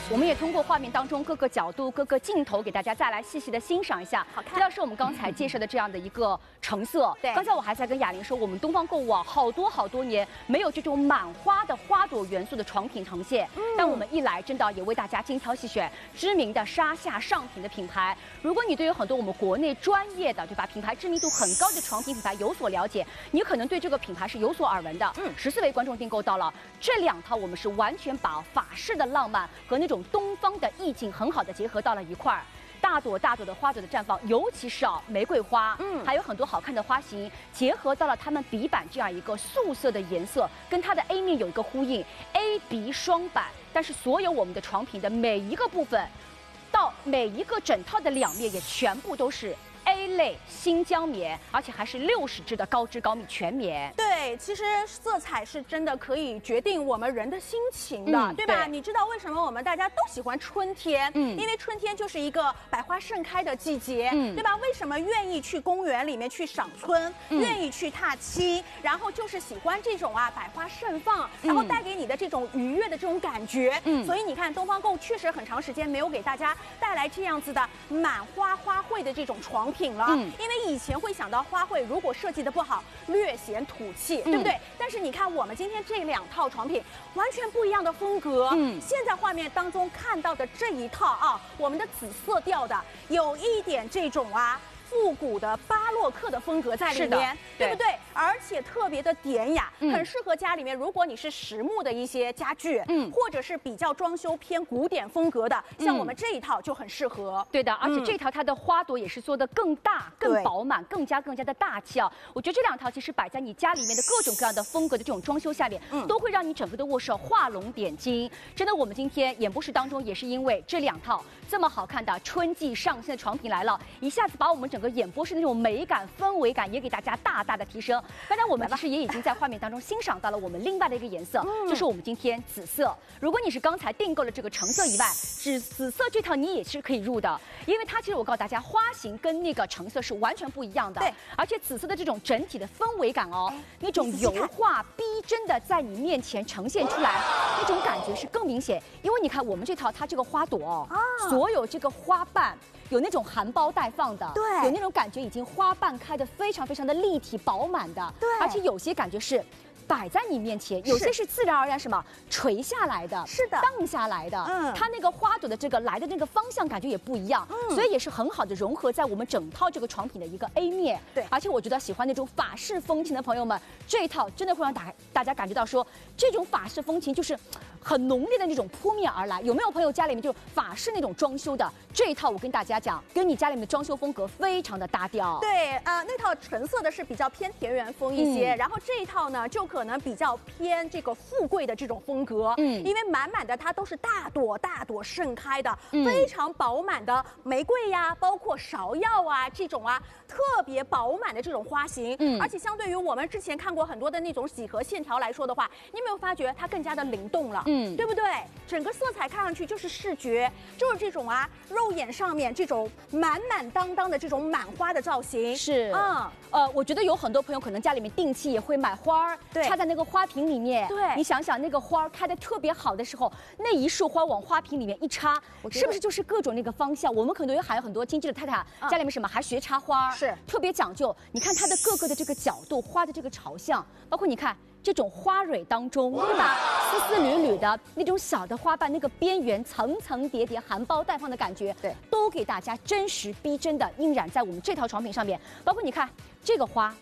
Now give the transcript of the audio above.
我们也通过画面当中各个角度、各个镜头，给大家再来细细的欣赏一下。 好看， 这道是我们刚才介绍的这样的一个成色。 对， 刚才我还在跟雅玲说，我们东方购物啊，好多年没有这种满花的花朵元素的床品呈现。但我们一来，真的也为大家精挑细选知名的沙夏上品的品牌。如果你对于很多我们国内专业的，对吧，品牌知名度很高的床品品牌有所了解，你可能对这个品牌是有所耳闻的。14位观众订购到了这2套，我们是完全把法式的浪漫和那种东方的意境很好的结合到了一块儿。大朵的花朵的绽放，尤其是玫瑰花，还有很多好看的花型，结合到了它们底板这样一个素色的颜色，跟它的 A 面有一个呼应 ，A B 双板。但是所有我们的床品的每一个部分，到每一个整套的2面也全部都是 A 类新疆棉，而且还是60支的高织高密全棉。 对，其实色彩是真的可以决定我们人的心情的，对吧？你知道为什么我们大家都喜欢春天？因为春天就是一个百花盛开的季节，对吧？为什么愿意去公园里面去赏春，愿意去踏青，然后就是喜欢这种百花盛放，然后带给你的这种愉悦的这种感觉。所以你看，东方购物确实很长时间没有给大家带来这样子的满花花卉的这种床品了。因为以前会想到花卉如果设计的不好，略显土气，对不对？但是你看我们今天这2套床品完全不一样的风格。现在画面当中看到的这一套我们的紫色调的，有一点这种复古的巴洛克的风格在里面，对不对？而且特别的典雅，很适合家里面。如果你是实木的一些家具，或者是比较装修偏古典风格的，像我们这一套就很适合。 对的，而且这套它的花朵也是做的更大、更饱满、更加的大气啊！我觉得这2套其实摆在你家里面的各种各样的风格的这种装修下面，都会让你整个的卧室画龙点睛。真的，我们今天演播室当中也是因为这2套这么好看的春季上新的床品来了，一下子把我们整个演播室那种美感、氛围感也给大家大的提升。刚才我们其实也已经在画面当中欣赏到了我们另外的一个颜色，就是我们今天紫色。如果你是刚才订购了这个橙色以外，紫色这套你也是可以入的，因为它其实我告诉大家，花型跟那个橙色是完全不一样的。对，而且紫色的这种整体的氛围感那种油画逼真的在你面前呈现出来，那种感觉是更明显。因为你看我们这套它这个花朵所有这个花瓣有那种含苞待放的，对，有那种感觉已经花瓣开得非常的立体饱满的，对，而且有些感觉是摆在你面前，有些是自然而然什么垂下来的，是的，荡下来的，它那个花朵的这个来的那个方向感觉也不一样，所以也是很好的融合在我们整套这个床品的一个 A 面。对，而且我觉得喜欢那种法式风情的朋友们，这一套真的会让大家感觉到说，这种法式风情就是很浓烈的那种扑面而来。有没有朋友家里面就法式那种装修的？这一套我跟大家讲，跟你家里面的装修风格非常的搭调。对， 那套橙色的是比较偏田园风一些，然后这一套呢就可能比较偏这个富贵的这种风格，因为满满的它都是大朵盛开的，非常饱满的玫瑰呀，包括芍药这种特别饱满的这种花型，而且相对于我们之前看过很多的那种几何线条来说的话，你有没有发觉它更加的灵动了？对不对？整个色彩看上去就是视觉，就是这种肉眼上面这种满当的这种满花的造型。是， 我觉得有很多朋友可能家里面定期也会买花插在那个花瓶里面。对，你想想那个花开得特别好的时候，那一束花往花瓶里面一插，是不是就是各种那个方向？我们可能还有很多精致的太太家里面什么还学插花，是特别讲究。你看它的各个的这个角度，花的这个朝向，包括你看这种花蕊当中，对吧？丝丝缕缕的那种小的花瓣，那个边缘层叠含苞待放的感觉，对，都给大家真实逼真的印染在我们这套床品上面。包括你看这个花